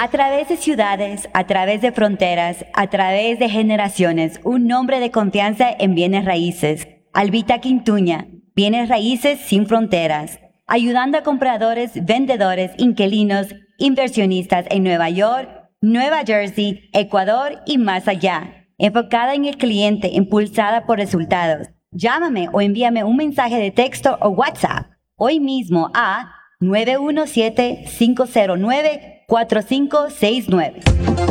A través de ciudades, a través de fronteras, a través de generaciones, un nombre de confianza en bienes raíces. Albita Quintuña, bienes raíces sin fronteras. Ayudando a compradores, vendedores, inquilinos, inversionistas en Nueva York, Nueva Jersey, Ecuador y más allá. Enfocada en el cliente, impulsada por resultados. Llámame o envíame un mensaje de texto o WhatsApp hoy mismo a 917-509-4569.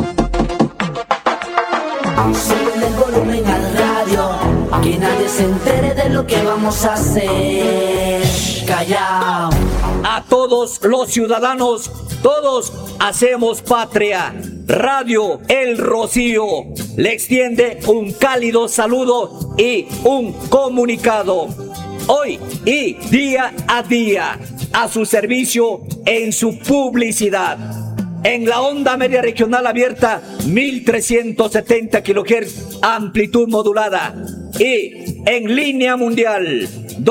Sube el volumen al radio, que nadie se entere de lo que vamos a hacer. Callao. A todos los ciudadanos, todos hacemos patria. Radio El Rocío le extiende un cálido saludo y un comunicado. Hoy y día a día, a su servicio en su publicidad. En la onda media regional abierta, 1370 kHz, amplitud modulada. Y en línea mundial,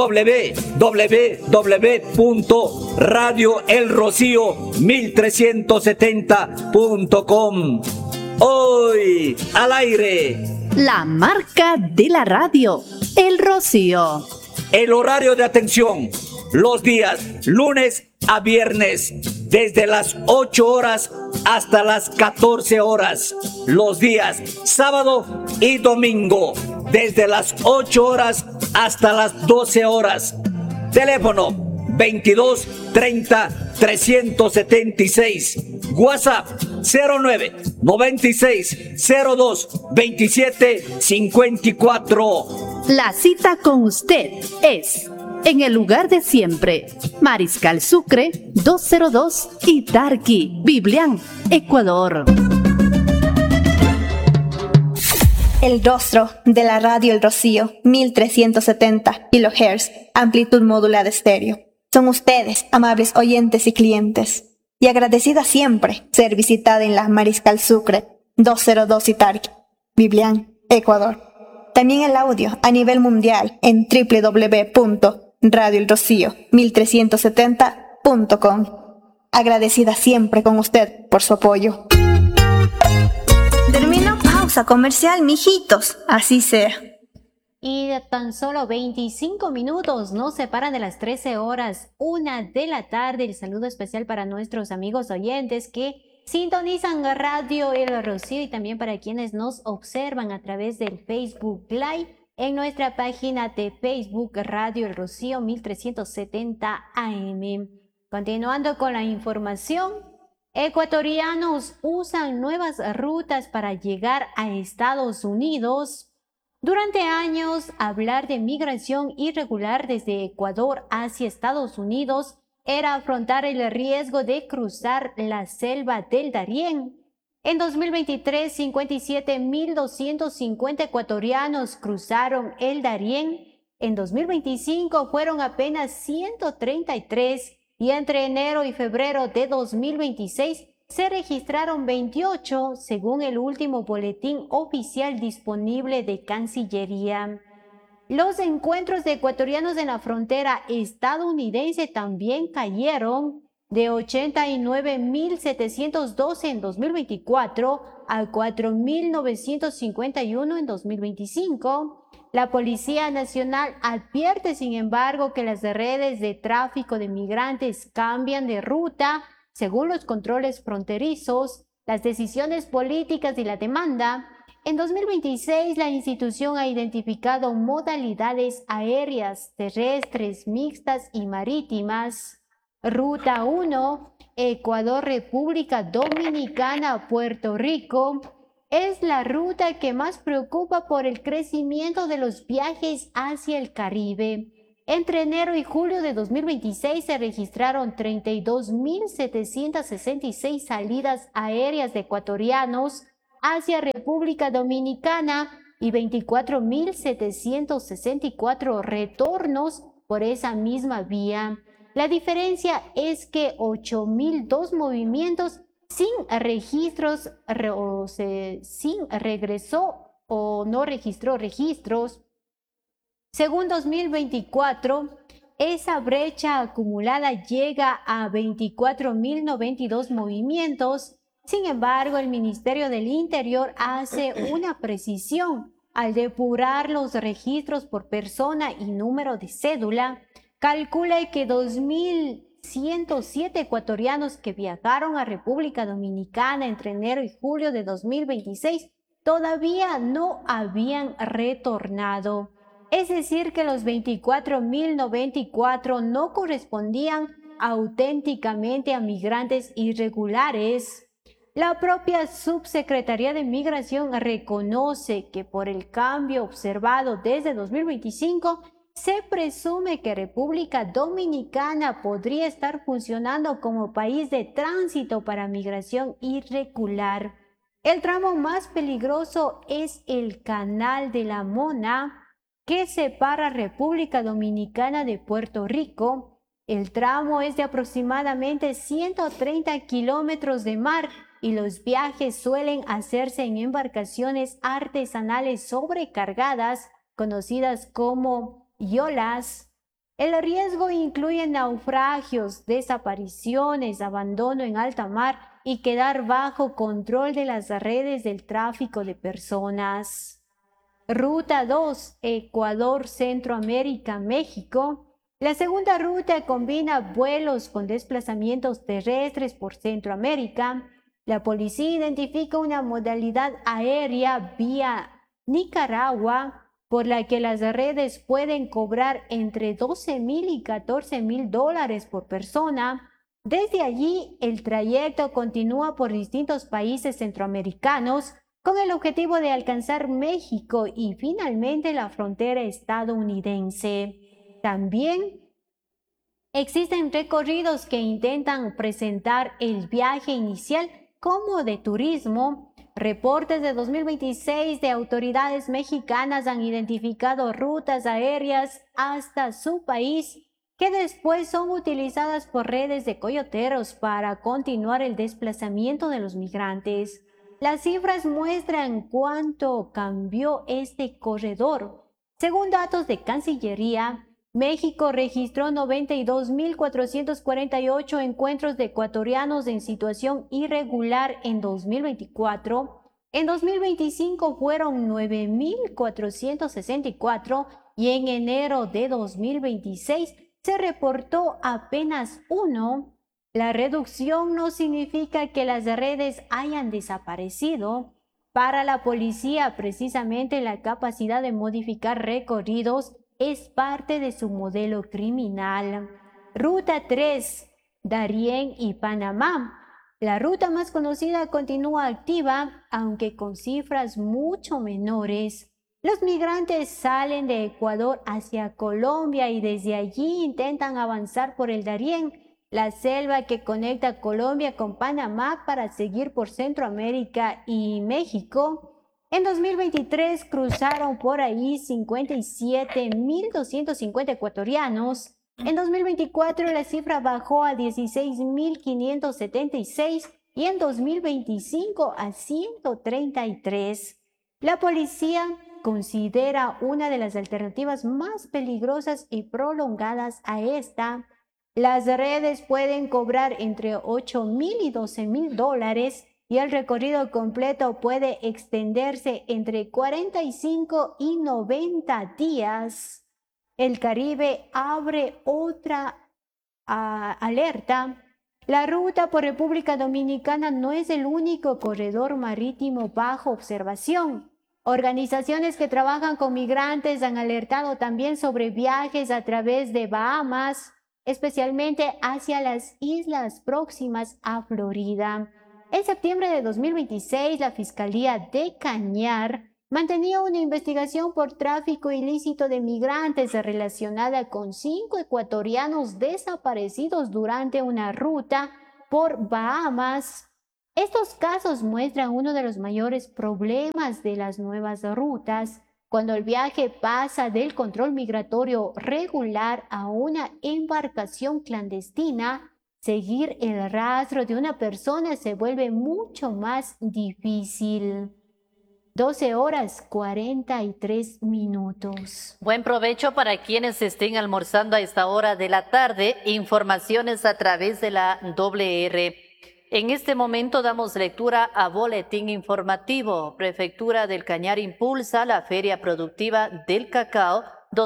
www.radioelrocío1370.com. Hoy al aire, la marca de la radio, El Rocío. El horario de atención, los días lunes a viernes, desde las 8 horas hasta las 14 horas. Los días sábado y domingo, desde las 8 horas hasta las 12 horas. Teléfono 22 30 376. WhatsApp 09 96 02 27 54. La cita con usted es en el lugar de siempre, Mariscal Sucre 202, Itarqui, Biblián, Ecuador. El rostro de la radio El Rocío, 1370 kHz, amplitud modulada estéreo. Son ustedes, amables oyentes y clientes, y agradecida siempre ser visitada en la Mariscal Sucre 202 Itarqui, Biblián, Ecuador. También el audio a nivel mundial en www.radioelrocío1370.com. Agradecida siempre con usted por su apoyo. Termino pausa comercial, mijitos, así sea. Y de tan solo 25 minutos nos separan de las 13 horas, 1 de la tarde. El saludo especial para nuestros amigos oyentes que sintonizan Radio El Rocío y también para quienes nos observan a través del Facebook Live en nuestra página de Facebook Radio El Rocío 1370 AM. Continuando con la información, ecuatorianos usan nuevas rutas para llegar a Estados Unidos. Durante años, hablar de migración irregular desde Ecuador hacia Estados Unidos era afrontar el riesgo de cruzar la selva del Darién. En 2023, 57.250 ecuatorianos cruzaron el Darién. En 2025 fueron apenas 133 y entre enero y febrero de 2026 se registraron 28, según el último boletín oficial disponible de Cancillería. Los encuentros de ecuatorianos en la frontera estadounidense también cayeron de 89.712 en 2024 a 4.951 en 2025. La Policía Nacional advierte, sin embargo, que las redes de tráfico de migrantes cambian de ruta según los controles fronterizos, las decisiones políticas y la demanda. En 2026, la institución ha identificado modalidades aéreas, terrestres, mixtas y marítimas. Ruta 1, Ecuador, República Dominicana, Puerto Rico, es la ruta que más preocupa por el crecimiento de los viajes hacia el Caribe. Entre enero y julio de 2026 se registraron 32.766 salidas aéreas de ecuatorianos hacia República Dominicana y 24.764 retornos por esa misma vía. La diferencia es que 8.002 movimientos sin registros sin regresó o no registró registros. Según 2024, esa brecha acumulada llega a 24.092 movimientos, Sin embargo, el Ministerio del Interior hace una precisión al depurar los registros por persona y número de cédula. Calcula que 2.107 ecuatorianos que viajaron a República Dominicana entre enero y julio de 2026 todavía no habían retornado. Es decir, que los 24.094 no correspondían auténticamente a migrantes irregulares. La propia Subsecretaría de Migración reconoce que por el cambio observado desde 2025, se presume que República Dominicana podría estar funcionando como país de tránsito para migración irregular. El tramo más peligroso es el Canal de la Mona, que separa República Dominicana de Puerto Rico. El tramo es de aproximadamente 130 kilómetros de mar y los viajes suelen hacerse en embarcaciones artesanales sobrecargadas, conocidas como yolas. El riesgo incluye naufragios, desapariciones, abandono en alta mar y quedar bajo control de las redes del tráfico de personas. Ruta 2, Ecuador, Centroamérica, México. La segunda ruta combina vuelos con desplazamientos terrestres por Centroamérica. La policía identifica una modalidad aérea vía Nicaragua por la que las redes pueden cobrar entre 12.000 y 14.000 dólares por persona. Desde allí, el trayecto continúa por distintos países centroamericanos con el objetivo de alcanzar México y finalmente la frontera estadounidense. También existen recorridos que intentan presentar el viaje inicial como de turismo. Reportes de 2026 de autoridades mexicanas han identificado rutas aéreas hasta su país que después son utilizadas por redes de coyoteros para continuar el desplazamiento de los migrantes. Las cifras muestran cuánto cambió este corredor. Según datos de Cancillería, México registró 92.448 encuentros de ecuatorianos en situación irregular en 2024. En 2025 fueron 9.464 y en enero de 2026 se reportó apenas uno. La reducción no significa que las redes hayan desaparecido. Para la policía, precisamente la capacidad de modificar recorridos es parte de su modelo criminal. Ruta 3, Darién y Panamá. La ruta más conocida continúa activa, aunque con cifras mucho menores. Los migrantes salen de Ecuador hacia Colombia y desde allí intentan avanzar por el Darién, la selva que conecta Colombia con Panamá para seguir por Centroamérica y México. En 2023 cruzaron por ahí 57.250 ecuatorianos. En 2024 la cifra bajó a 16.576 y en 2025 a 133. La policía considera una de las alternativas más peligrosas y prolongadas a esta. Las redes pueden cobrar entre 8.000 y 12.000 dólares y el recorrido completo puede extenderse entre 45 y 90 días. El Caribe abre otra alerta. La ruta por República Dominicana no es el único corredor marítimo bajo observación. Organizaciones que trabajan con migrantes han alertado también sobre viajes a través de Bahamas, especialmente hacia las islas próximas a Florida. En septiembre de 2026, la Fiscalía de Cañar mantenía una investigación por tráfico ilícito de migrantes relacionada con 5 ecuatorianos desaparecidos durante una ruta por Bahamas. Estos casos muestran uno de los mayores problemas de las nuevas rutas, cuando el viaje pasa del control migratorio regular a una embarcación clandestina. Seguir el rastro de una persona se vuelve mucho más difícil. 12 horas 43 minutos. Buen provecho para quienes estén almorzando a esta hora de la tarde. Informaciones a través de la WR. En este momento damos lectura a Boletín Informativo. Prefectura del Cañar impulsa la Feria Productiva del Cacao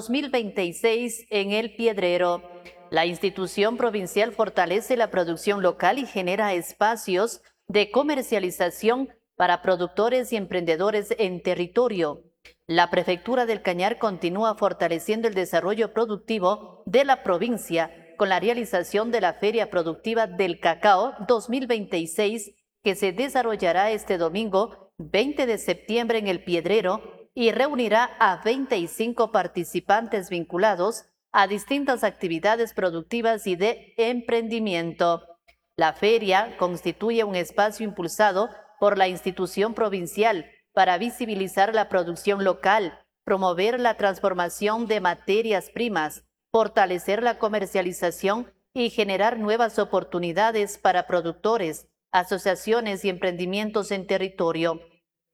2026 en El Piedrero. La institución provincial fortalece la producción local y genera espacios de comercialización para productores y emprendedores en territorio. La Prefectura del Cañar continúa fortaleciendo el desarrollo productivo de la provincia con la realización de la Feria Productiva del Cacao 2026, que se desarrollará este domingo 20 de septiembre en El Piedrero y reunirá a 25 participantes vinculados a distintas actividades productivas y de emprendimiento. La feria constituye un espacio impulsado por la institución provincial para visibilizar la producción local, promover la transformación de materias primas, fortalecer la comercialización y generar nuevas oportunidades para productores, asociaciones y emprendimientos en territorio.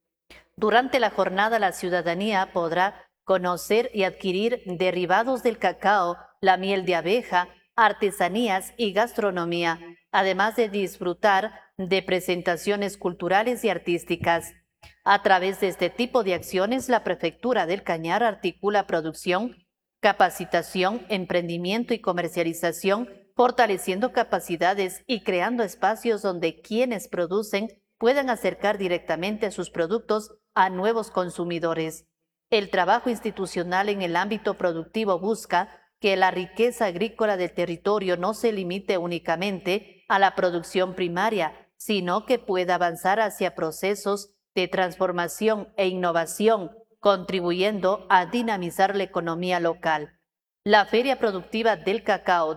Durante la jornada, la ciudadanía podrá conocer y adquirir derivados del cacao, la miel de abeja, artesanías y gastronomía, además de disfrutar de presentaciones culturales y artísticas. A través de este tipo de acciones, la Prefectura del Cañar articula producción, capacitación, emprendimiento y comercialización, fortaleciendo capacidades y creando espacios donde quienes producen puedan acercar directamente sus productos a nuevos consumidores. El trabajo institucional en el ámbito productivo busca que la riqueza agrícola del territorio no se limite únicamente a la producción primaria, sino que pueda avanzar hacia procesos de transformación e innovación, contribuyendo a dinamizar la economía local. La Feria Productiva del Cacao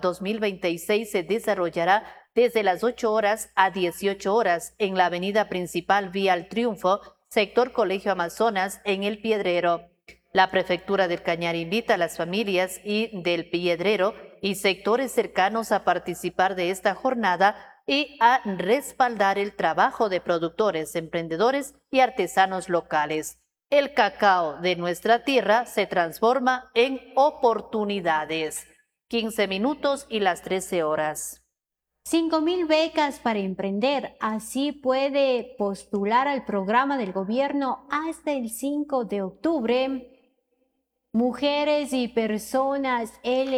2026 se desarrollará desde las 8 horas a 18 horas en la avenida principal Vía al Triunfo, sector Colegio Amazonas, en El Piedrero. La Prefectura del Cañar invita a las familias del Piedrero y sectores cercanos a participar de esta jornada y a respaldar el trabajo de productores, emprendedores y artesanos locales. El cacao de nuestra tierra se transforma en oportunidades. 15 minutos y las 13 horas. 5.000 becas para emprender. Así puede postular al programa del gobierno hasta el 5 de octubre. Mujeres y personas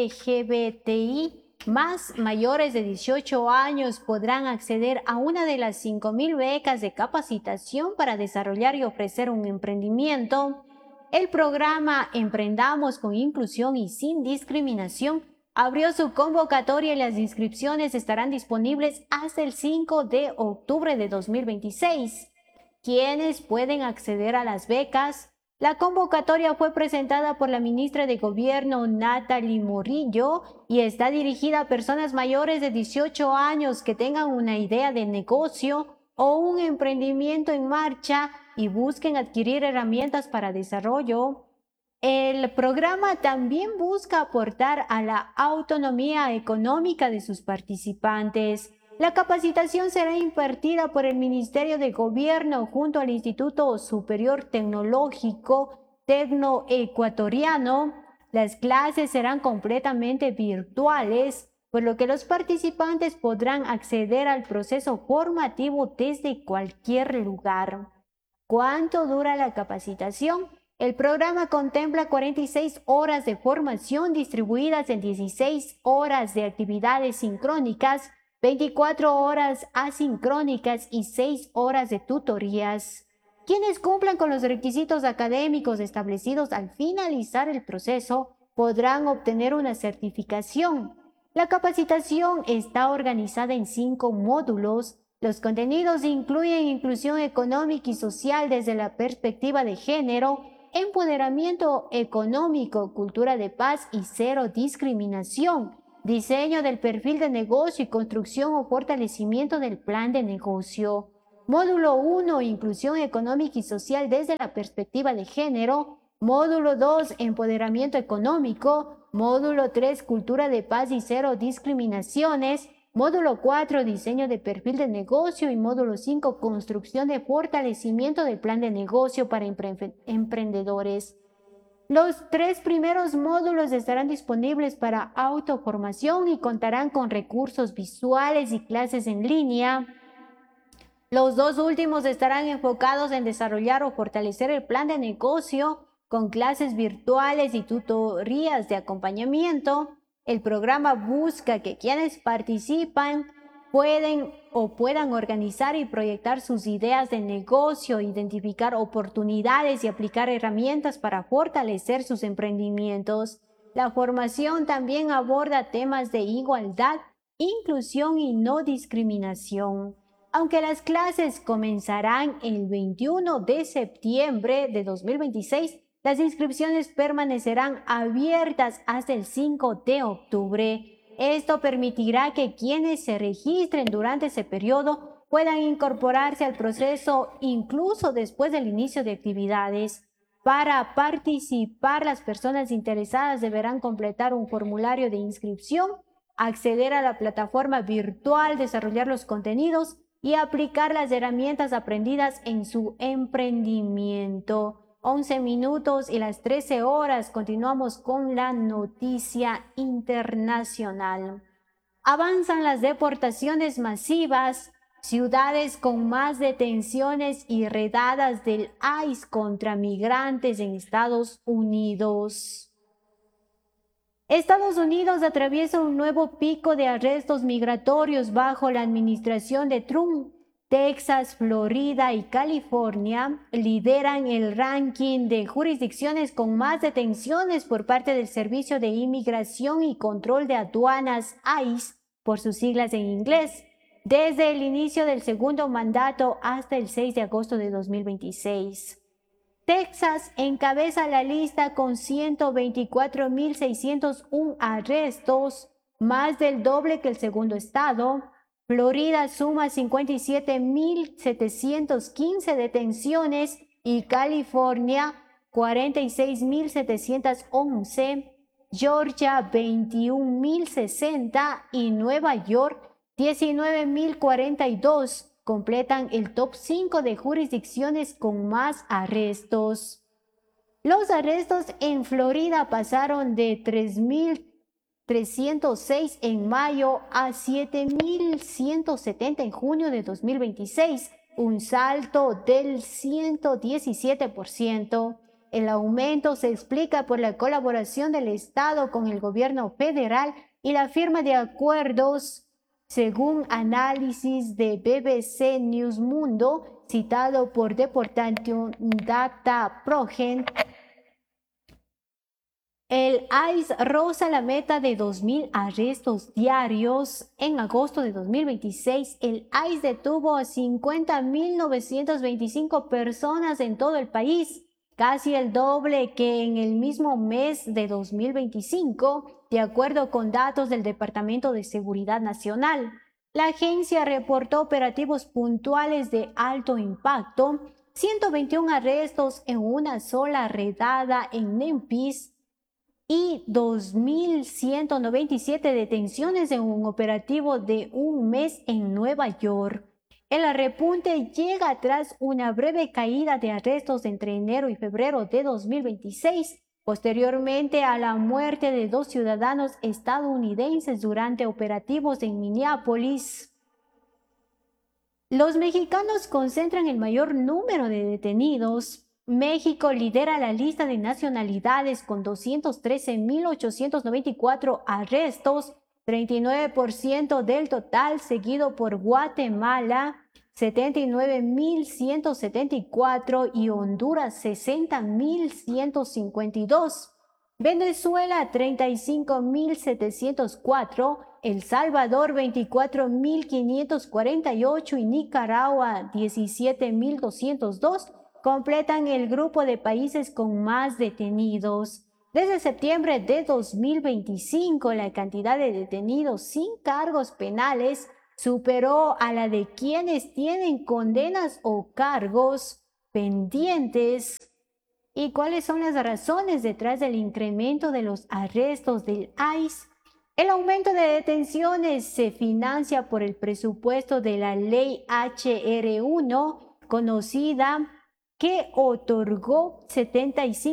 LGBTI más mayores de 18 años podrán acceder a una de las 5.000 becas de capacitación para desarrollar y ofrecer un emprendimiento. El programa Emprendamos con Inclusión y Sin Discriminación abrió su convocatoria y las inscripciones estarán disponibles hasta el 5 de octubre de 2026. ¿Quiénes pueden acceder a las becas? La convocatoria fue presentada por la ministra de Gobierno, Natalie Morillo, y está dirigida a personas mayores de 18 años que tengan una idea de negocio o un emprendimiento en marcha y busquen adquirir herramientas para desarrollo. El programa también busca aportar a la autonomía económica de sus participantes. La capacitación será impartida por el Ministerio de Gobierno junto al Instituto Superior Tecnológico Tecnoecuatoriano. Las clases serán completamente virtuales, por lo que los participantes podrán acceder al proceso formativo desde cualquier lugar. ¿Cuánto dura la capacitación? El programa contempla 46 horas de formación distribuidas en 16 horas de actividades sincrónicas, 24 horas asincrónicas y 6 horas de tutorías. Quienes cumplan con los requisitos académicos establecidos al finalizar el proceso podrán obtener una certificación. La capacitación está organizada en 5 módulos. Los contenidos incluyen inclusión económica y social desde la perspectiva de género, empoderamiento económico, cultura de paz y cero discriminación, diseño del perfil de negocio y construcción o fortalecimiento del plan de negocio. Módulo 1, inclusión económica y social desde la perspectiva de género. Módulo 2, empoderamiento económico. Módulo 3, cultura de paz y cero discriminaciones. Módulo 4, diseño de perfil de negocio. Y módulo 5, construcción de fortalecimiento del plan de negocio para emprendedores. Los 3 primeros módulos estarán disponibles para autoformación y contarán con recursos visuales y clases en línea. Los dos últimos estarán enfocados en desarrollar o fortalecer el plan de negocio con clases virtuales y tutorías de acompañamiento. El programa busca que quienes participan puedan organizar y proyectar sus ideas de negocio, identificar oportunidades y aplicar herramientas para fortalecer sus emprendimientos. La formación también aborda temas de igualdad, inclusión y no discriminación. Aunque las clases comenzarán el 21 de septiembre de 2026, las inscripciones permanecerán abiertas hasta el 5 de octubre. Esto permitirá que quienes se registren durante ese periodo puedan incorporarse al proceso incluso después del inicio de actividades. Para participar, las personas interesadas deberán completar un formulario de inscripción, acceder a la plataforma virtual, desarrollar los contenidos y aplicar las herramientas aprendidas en su emprendimiento. 11 minutos y las 13 horas. Continuamos con la noticia internacional. Avanzan las deportaciones masivas. Ciudades con más detenciones y redadas del ICE contra migrantes en Estados Unidos. Estados Unidos atraviesa un nuevo pico de arrestos migratorios bajo la administración de Trump. Texas, Florida y California lideran el ranking de jurisdicciones con más detenciones por parte del Servicio de Inmigración y Control de Aduanas, ICE, por sus siglas en inglés, desde el inicio del segundo mandato hasta el 6 de agosto de 2026. Texas encabeza la lista con 124.601 arrestos, más del doble que el segundo estado. Florida suma 57.715 detenciones y California 46.711, Georgia 21.060 y Nueva York 19.042 completan el top 5 de jurisdicciones con más arrestos. Los arrestos en Florida pasaron de 3.306 en mayo a 7.170 en junio de 2026, un salto del 117%. El aumento se explica por la colaboración del Estado con el gobierno federal y la firma de acuerdos, según análisis de BBC News Mundo, citado por Deportation Data Project. El ICE roza la meta de 2.000 arrestos diarios. En agosto de 2026, el ICE detuvo a 50.925 personas en todo el país, casi el doble que en el mismo mes de 2025, de acuerdo con datos del Departamento de Seguridad Nacional. La agencia reportó operativos puntuales de alto impacto, 121 arrestos en una sola redada en Memphis, y 2.197 detenciones en un operativo de un mes en Nueva York. El repunte llega tras una breve caída de arrestos entre enero y febrero de 2026, posteriormente a la muerte de 2 ciudadanos estadounidenses durante operativos en Minneapolis. Los mexicanos concentran el mayor número de detenidos. México lidera la lista de nacionalidades con 213.894 arrestos, 39% del total, seguido por Guatemala, 79.174 y Honduras, 60.152. Venezuela, 35.704, El Salvador, 24.548 y Nicaragua, 17.202. completan el grupo de países con más detenidos. Desde septiembre de 2025, la cantidad de detenidos sin cargos penales superó a la de quienes tienen condenas o cargos pendientes. ¿Y cuáles son las razones detrás del incremento de los arrestos del ICE? El aumento de detenciones se financia por el presupuesto de la ley HR1, conocida, que otorgó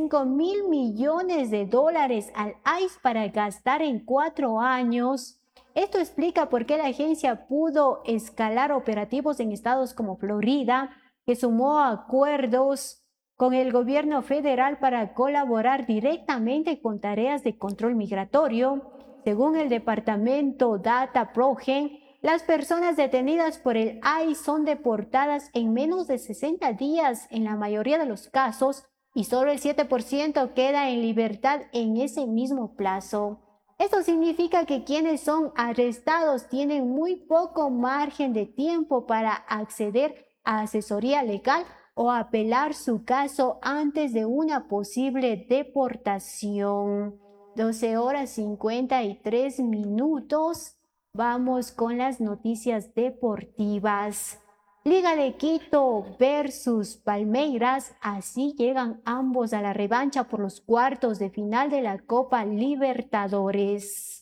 $75.000 millones al ICE para gastar en 4 años. Esto explica por qué la agencia pudo escalar operativos en estados como Florida, que sumó acuerdos con el gobierno federal para colaborar directamente con tareas de control migratorio. Según el departamento Data Progen, las personas detenidas por el ICE son deportadas en menos de 60 días en la mayoría de los casos y solo el 7% queda en libertad en ese mismo plazo. Esto significa que quienes son arrestados tienen muy poco margen de tiempo para acceder a asesoría legal o apelar su caso antes de una posible deportación. 12 horas 53 minutos. Vamos con las noticias deportivas. Liga de Quito versus Palmeiras, así llegan ambos a la revancha por los cuartos de final de la Copa Libertadores.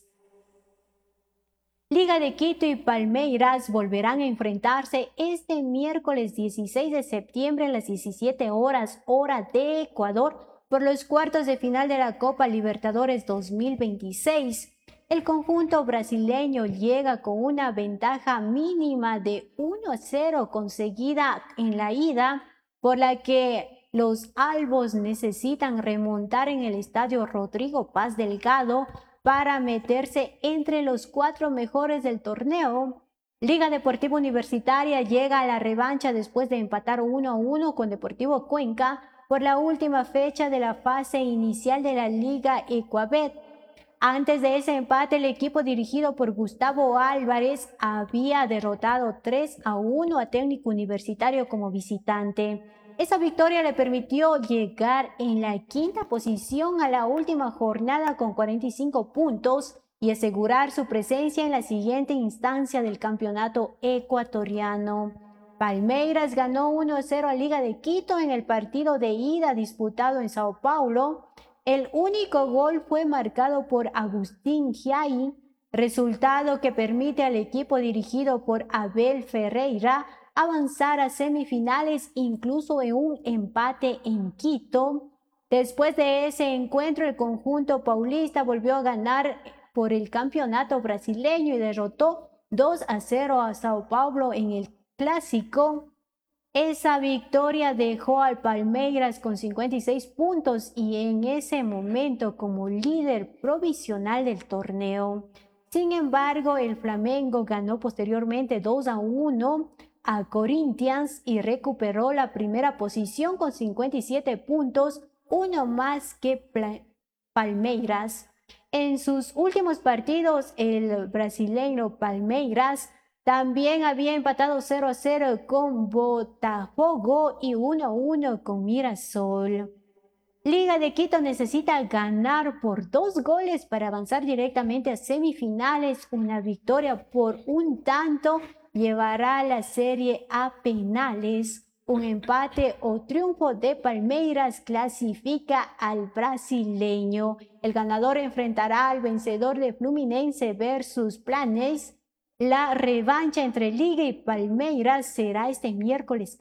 Liga de Quito y Palmeiras volverán a enfrentarse este miércoles 16 de septiembre a las 17 horas, hora de Ecuador, por los cuartos de final de la Copa Libertadores 2026. El conjunto brasileño llega con una ventaja mínima de 1-0 conseguida en la ida, por la que los albos necesitan remontar en el estadio Rodrigo Paz Delgado para meterse entre los 4 mejores del torneo. Liga Deportiva Universitaria llega a la revancha después de empatar 1-1 con Deportivo Cuenca por la última fecha de la fase inicial de la Liga Ecuabet. Antes de ese empate, el equipo dirigido por Gustavo Álvarez había derrotado 3-1 a Técnico Universitario como visitante. Esa victoria le permitió llegar en la 5ª posición a la última jornada con 45 puntos y asegurar su presencia en la siguiente instancia del campeonato ecuatoriano. Palmeiras ganó 1-0 a Liga de Quito en el partido de ida disputado en Sao Paulo. El único gol fue marcado por Agustín Giai, resultado que permite al equipo dirigido por Abel Ferreira avanzar a semifinales incluso en un empate en Quito. Después de ese encuentro, el conjunto paulista volvió a ganar por el campeonato brasileño y derrotó 2-0 a Sao Paulo en el Clásico. Esa victoria dejó al Palmeiras con 56 puntos y en ese momento como líder provisional del torneo. Sin embargo, el Flamengo ganó posteriormente 2-1 a Corinthians y recuperó la primera posición con 57 puntos, uno más que Palmeiras. En sus últimos partidos, el brasileño Palmeiras también había empatado 0-0 con Botafogo y 1-1 con Mirassol. Liga de Quito necesita ganar por 2 goles para avanzar directamente a semifinales. Una victoria por un tanto llevará la serie a penales. Un empate o triunfo de Palmeiras clasifica al brasileño. El ganador enfrentará al vencedor de Fluminense versus Planes. La revancha entre Liga y Palmeiras será este miércoles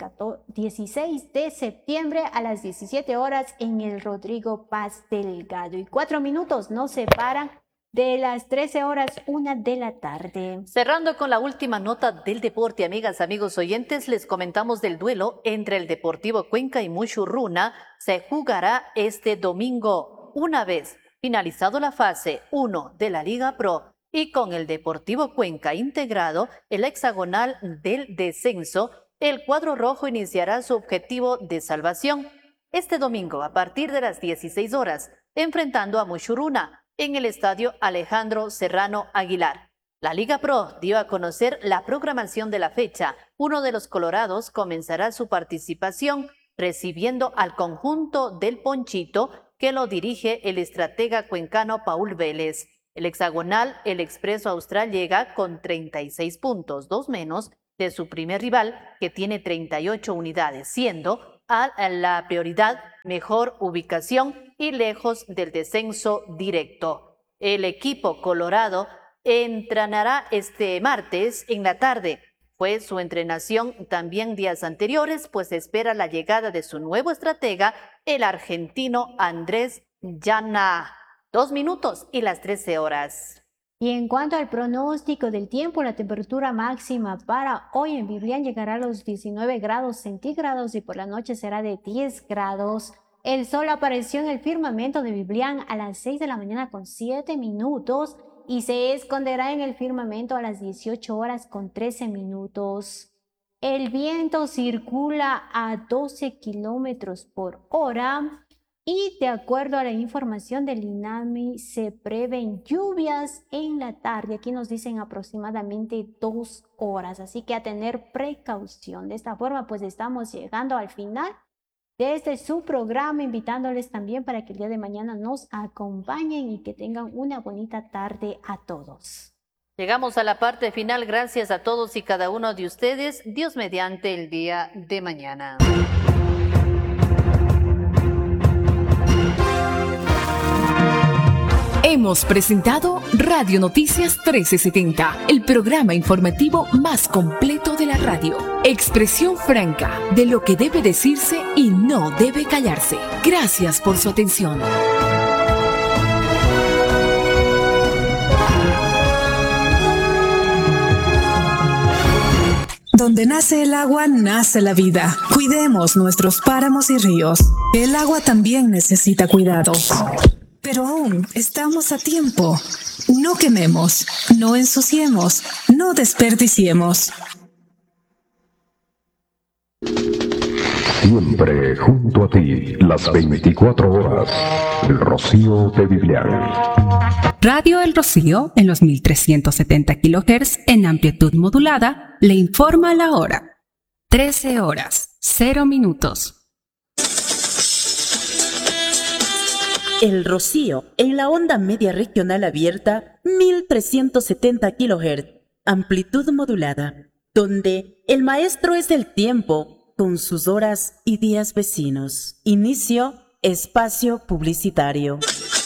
16 de septiembre a las 17 horas en el Rodrigo Paz Delgado. Y 4 minutos nos separan de las 13 horas, 1 de la tarde. Cerrando con la última nota del deporte, amigas, amigos oyentes, les comentamos del duelo entre el Deportivo Cuenca y Mushurruna. Se jugará este domingo, una vez finalizado la fase 1 de la Liga Pro. Y con el Deportivo Cuenca integrado, el hexagonal del descenso, el cuadro rojo iniciará su objetivo de salvación este domingo a partir de las 16 horas, enfrentando a Mushurruna en el estadio Alejandro Serrano Aguilar. La Liga Pro dio a conocer la programación de la fecha. Uno de los colorados comenzará su participación recibiendo al conjunto del Ponchito, que lo dirige el estratega cuencano Paul Vélez. El hexagonal, el Expreso Austral, llega con 36 puntos, 2 menos de su primer rival, que tiene 38 unidades, siendo a la prioridad mejor ubicación y lejos del descenso directo. El equipo colorado entrenará este martes en la tarde. Fue su entrenación también días anteriores, pues espera la llegada de su nuevo estratega, el argentino Andrés Llana. 2 minutos y las 13 horas. Y en cuanto al pronóstico del tiempo, la temperatura máxima para hoy en Biblián llegará a los 19 grados centígrados y por la noche será de 10 grados. El sol apareció en el firmamento de Biblián a las 6 de la mañana con 7 minutos y se esconderá en el firmamento a las 18 horas con 13 minutos. El viento circula a 12 kilómetros por hora. Y de acuerdo a la información del INAMI, se prevén lluvias en la tarde. Aquí nos dicen aproximadamente 2 horas, así que a tener precaución. De esta forma, pues estamos llegando al final de su programa, invitándoles también para que el día de mañana nos acompañen y que tengan una bonita tarde a todos. Llegamos a la parte final. Gracias a todos y cada uno de ustedes. Dios mediante el día de mañana. Hemos presentado Radio Noticias 1370, el programa informativo más completo de la radio. Expresión franca de lo que debe decirse y no debe callarse. Gracias por su atención. Donde nace el agua, nace la vida. Cuidemos nuestros páramos y ríos. El agua también necesita cuidado. Pero aún estamos a tiempo. No quememos, no ensuciemos, no desperdiciemos. Siempre junto a ti, las 24 horas. El Rocío de Biblián. Radio El Rocío, en los 1370 kHz en amplitud modulada, le informa la hora. 13 horas, 0 minutos. El Rocío, en la onda media regional abierta, 1370 kHz, amplitud modulada, donde el maestro es el tiempo, con sus horas y días vecinos. Inicio, espacio publicitario.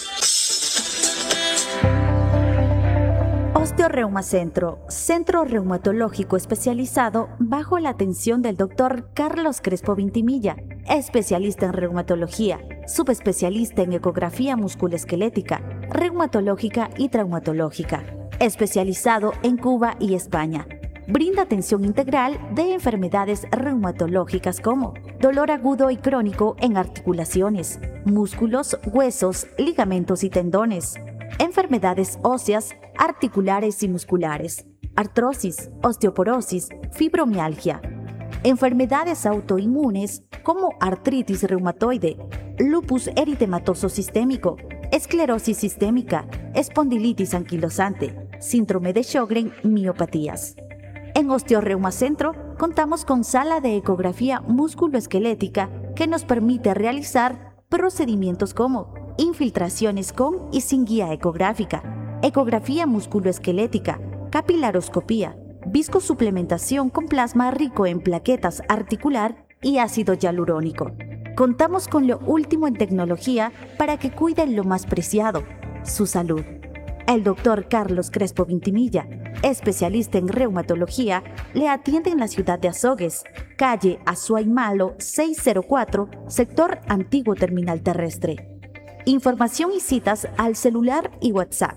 Osteoreuma Centro, centro reumatológico especializado bajo la atención del Dr. Carlos Crespo Vintimilla, especialista en reumatología, subespecialista en ecografía musculoesquelética, reumatológica y traumatológica, especializado en Cuba y España. Brinda atención integral de enfermedades reumatológicas como dolor agudo y crónico en articulaciones, músculos, huesos, ligamentos y tendones, enfermedades óseas, articulares y musculares, artrosis, osteoporosis, fibromialgia, enfermedades autoinmunes como artritis reumatoide, lupus eritematoso sistémico, esclerosis sistémica, espondilitis anquilosante, síndrome de Sjögren, miopatías. En Osteoreuma Centro contamos con sala de ecografía musculoesquelética que nos permite realizar procedimientos como infiltraciones con y sin guía ecográfica, ecografía musculoesquelética, capilaroscopía, viscosuplementación con plasma rico en plaquetas articular y ácido hialurónico. Contamos con lo último en tecnología para que cuiden lo más preciado, su salud. El Dr. Carlos Crespo Vintimilla, especialista en reumatología, le atiende en la ciudad de Azogues, calle Azuay Malo 604, sector Antiguo Terminal Terrestre. Información y citas al celular y WhatsApp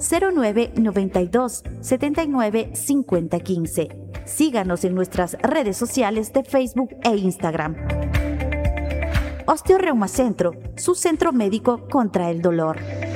0992 79 50 15. Síganos en nuestras redes sociales de Facebook e Instagram. Osteoreuma Centro, su centro médico contra el dolor.